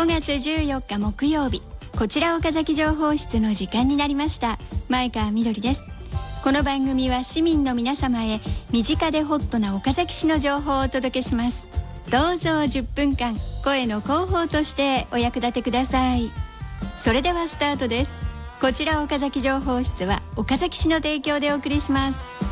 5月14日木曜日、こちら岡崎情報室の時間になりました。前川みどりです。この番組は市民の皆様へ身近でホットな岡崎市の情報をお届けします。どうぞ10分間声の広報としてお役立てください。それではスタートです。こちら岡崎情報室は岡崎市の提供でお送りします。